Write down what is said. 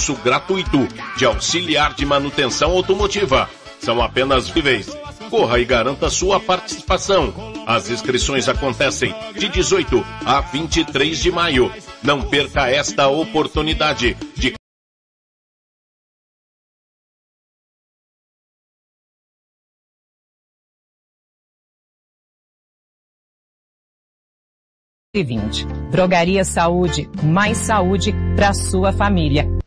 curso gratuito de auxiliar de manutenção automotiva. São apenas níveis. Corra e garanta sua participação. As inscrições acontecem de 18 a 23 de maio. Não perca esta oportunidade de 20. Drogaria Saúde, mais saúde para sua família.